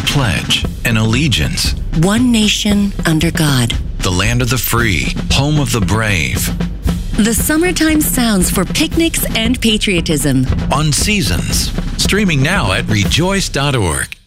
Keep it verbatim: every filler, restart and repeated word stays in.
pledge, an allegiance. One nation under God. The land of the free, home of the brave. The summertime sounds for picnics and patriotism. On Seasons. Streaming now at rejoice dot org.